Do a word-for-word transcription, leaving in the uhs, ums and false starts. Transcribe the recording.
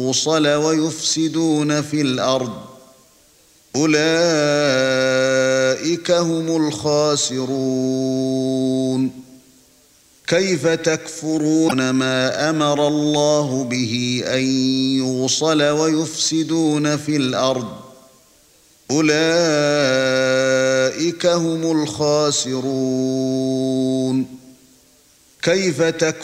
يوصل ويفسدون في الأرض أولئك هم الخاسرون كيف تكفرون ما أمر الله به أن يوصل ويفسدون في الأرض أولئك هم الخاسرون كيف تكفرون